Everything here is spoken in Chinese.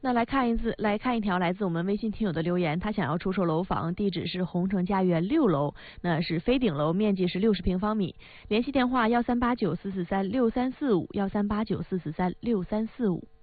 那来看一条来自我们微信听友的留言，他想要出售楼房，地址是宏城家园6楼，那是飞顶楼，面积是60平方米，联系电话138944364345，138944364345。